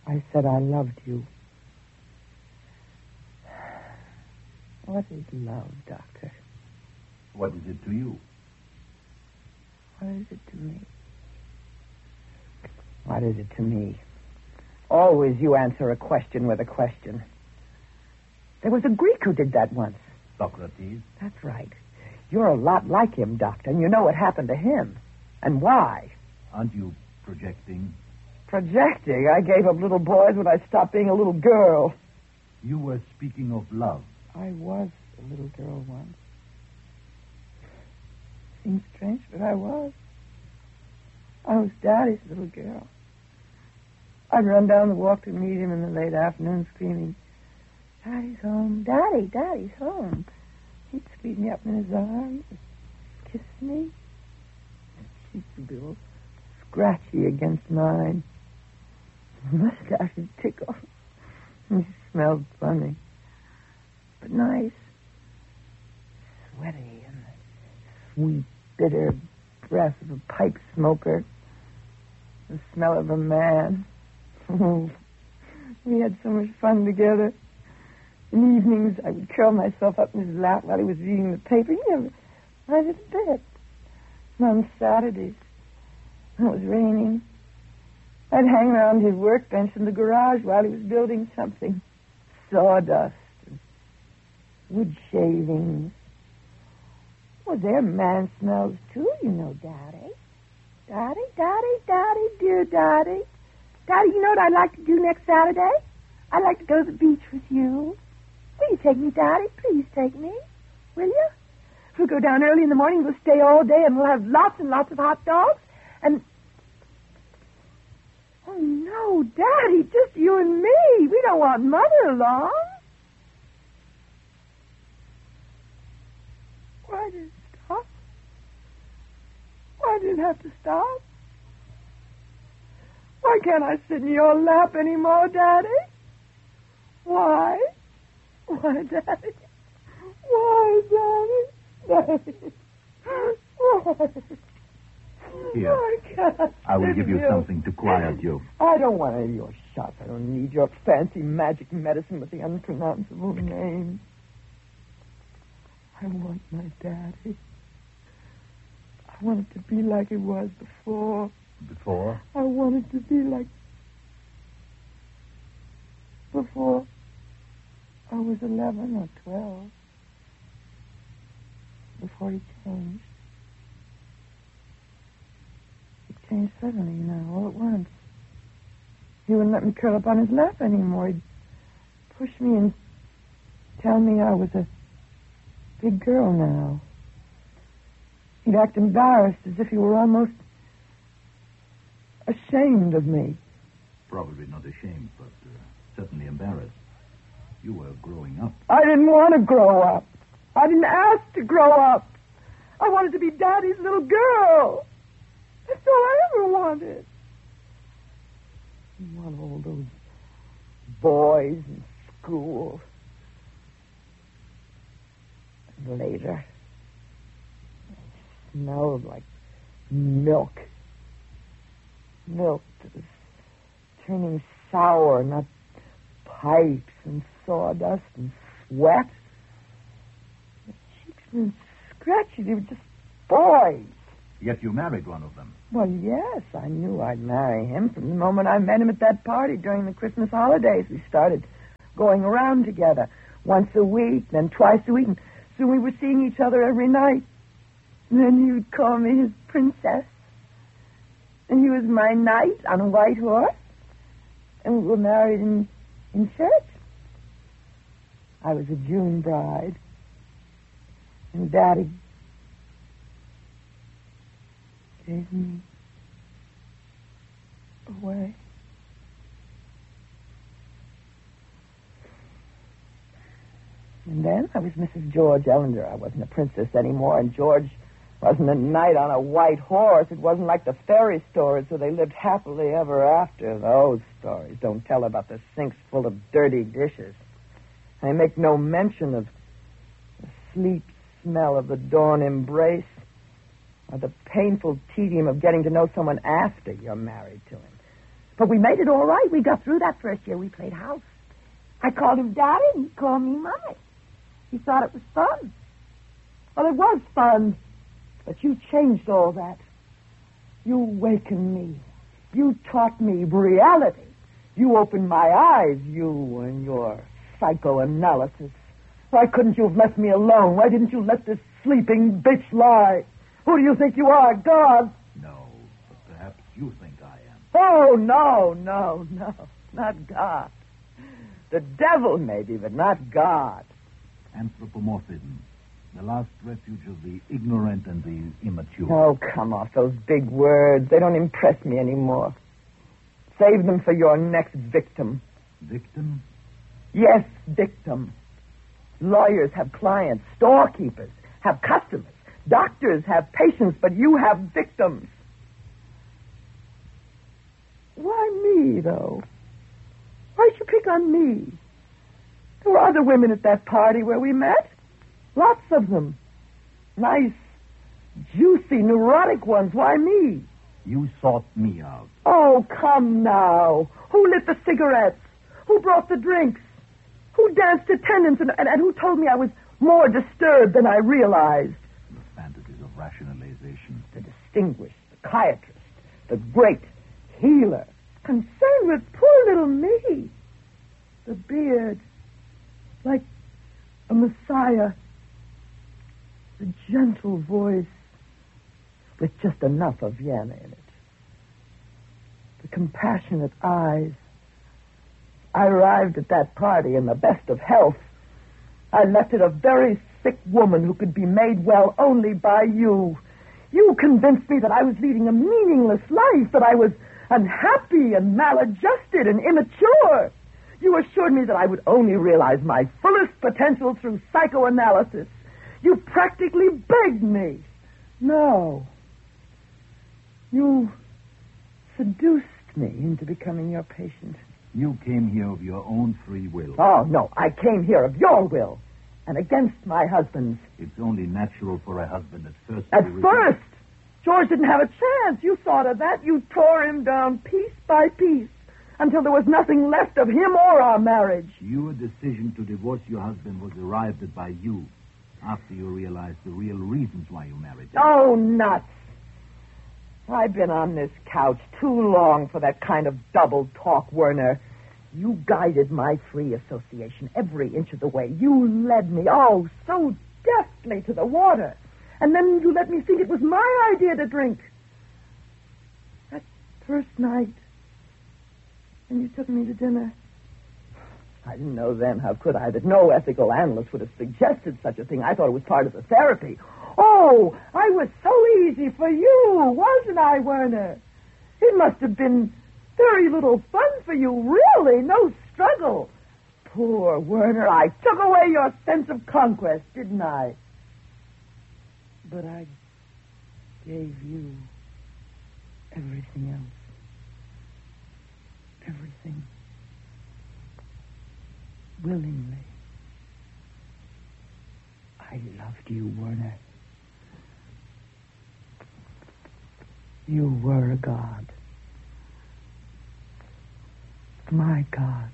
I said I loved you. What is love, Doctor? What is it to you? What is it to me? What is it to me? Always you answer a question with a question. There was a Greek who did that once. Socrates? That's right. You're a lot like him, Doctor, and you know what happened to him. And why? Aren't you projecting? Projecting? I gave up little boys when I stopped being a little girl. You were speaking of love. I was a little girl once. Seems strange, but I was. I was Daddy's little girl. I'd run down the walk to meet him in the late afternoon screaming, Daddy's home, Daddy, Daddy's home. He'd sweep me up in his arms, kiss me. His cheeks would be all scratchy against mine. His mustache would tickle. He smelled funny, but nice. Sweaty and the sweet, bitter breath of a pipe smoker. The smell of a man. We had so much fun together. In evenings, I would curl myself up in his lap while he was reading the paper. He never minded a bit. And on Saturdays, when it was raining, I'd hang around his workbench in the garage while he was building something. Sawdust and wood shavings. Well, they're man smells, too, you know, Daddy. Daddy, Daddy, Daddy, dear Daddy. Daddy, you know what I'd like to do next Saturday? I'd like to go to the beach with you. Will you take me, Daddy? Please take me. Will you? We'll go down early in the morning. We'll stay all day, and we'll have lots and lots of hot dogs. And... Oh, no, Daddy, just you and me. We don't want Mother along. Why did it stop? Why did it have to stop? Why can't I sit in your lap anymore, Daddy? Why? Why, Daddy? Why, Daddy? Daddy? Why? Here, Why can't I will give you sit something to quiet you. I don't want any of your shots. I don't need your fancy magic medicine with the unpronounceable name. I want my Daddy. I want it to be like it was before. Before? I want it to be like before I was 11 or 12. Before he changed. He changed suddenly, you know, all at once. He wouldn't let me curl up on his lap anymore. He'd push me and tell me I was a big girl now. He'd act embarrassed as if he were almost ashamed of me. Probably not ashamed, but certainly embarrassed. You were growing up. I didn't want to grow up. I didn't ask to grow up. I wanted to be Daddy's little girl. That's all I ever wanted. I want all those boys in school. And later, it smelled like milk. Milk that was turning sour, not pipes and sawdust and sweat. The cheeks were scratchy. They were just boys. Yet you married one of them. Well, yes, I knew I'd marry him from the moment I met him at that party during the Christmas holidays. We started going around together once a week, then twice a week, and soon we were seeing each other every night. And then he would call me his princess. And he was my knight on a white horse. And we were married in church. I was a June bride. And Daddy gave me away. And then I was Mrs. George Ellender. I wasn't a princess anymore, and George wasn't a knight on a white horse. It wasn't like the fairy stories where they lived happily ever after. Those stories don't tell about the sinks full of dirty dishes. They make no mention of the sleep smell of the dawn embrace or the painful tedium of getting to know someone after you're married to him. But we made it all right. We got through that first year. We played house. I called him Daddy, and he called me Mommy. He thought it was fun. Well, it was fun. But you changed all that. You awakened me. You taught me reality. You opened my eyes, you and your psychoanalysis. Why couldn't you have left me alone? Why didn't you let this sleeping bitch lie? Who do you think you are, God? No, but perhaps you think I am. Oh, no, not God. The devil, maybe, but not God. Anthropomorphism, the last refuge of the ignorant and the immature. Oh, come off those big words. They don't impress me anymore. Save them for your next victim. Victim? Yes, victim. Lawyers have clients. Storekeepers have customers. Doctors have patients, but you have victims. Why me, though? Why'd you pick on me? There were other women at that party where we met. Lots of them. Nice, juicy, neurotic ones. Why me? You sought me out. Oh, come now. Who lit the cigarettes? Who brought the drinks? Who danced attendance and who told me I was more disturbed than I realized? The fantasies of rationalization. The distinguished psychiatrist, the great healer, concerned with poor little me. The beard, like a messiah. The gentle voice with just enough of Vienna in it. The compassionate eyes. I arrived at that party in the best of health. I left it a very sick woman who could be made well only by you. You convinced me that I was leading a meaningless life, that I was unhappy and maladjusted and immature. You assured me that I would only realize my fullest potential through psychoanalysis. You practically begged me. No. You seduced me into becoming your patient. You came here of your own free will. Oh, no, I came here of your will and against my husband's. It's only natural for a husband at first. At first? George didn't have a chance. You thought of that. You tore him down piece by piece until there was nothing left of him or our marriage. Your decision to divorce your husband was arrived at by you after you realized the real reasons why you married him. Oh, nuts. I've been on this couch too long for that kind of double talk, Werner. You guided my free association every inch of the way. You led me, oh, so deftly to the water. And then you let me think it was my idea to drink. That first night, when you took me to dinner, I didn't know then, how could I, that no ethical analyst would have suggested such a thing. I thought it was part of the therapy. Oh, I was so easy for you, wasn't I, Werner? It must have been very little fun for you, really, no struggle. Poor Werner, I took away your sense of conquest, didn't I? But I gave you everything else. Everything. Willingly. I loved you, Werner. You were a god. My god.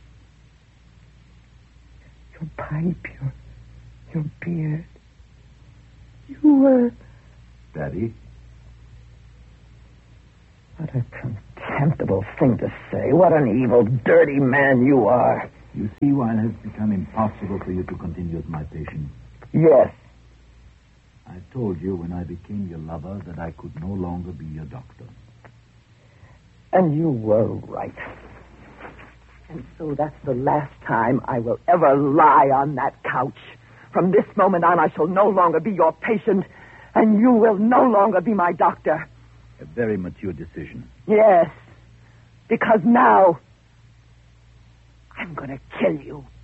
Your pipe, your beard. You were... Daddy? What a contemptible thing to say. What an evil, dirty man you are. You see why it has become impossible for you to continue as my patient? Yes. I told you when I became your lover that I could no longer be your doctor. And you were right. And so that's the last time I will ever lie on that couch. From this moment on, I shall no longer be your patient, and you will no longer be my doctor. A very mature decision. Yes, because now I'm going to kill you.